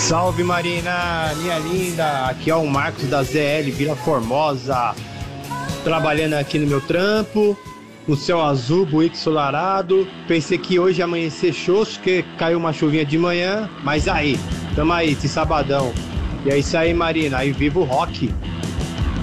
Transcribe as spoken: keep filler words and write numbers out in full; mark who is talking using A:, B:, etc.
A: Salve Marina, minha linda, aqui é o Marcos da Z L Vila Formosa, trabalhando aqui no meu trampo, no céu azul, buíque ensolarado. Pensei que hoje ia amanhecer xoxo, porque caiu uma chuvinha de manhã, mas aí, tamo aí, esse sabadão. E é isso aí Marina, aí viva o rock.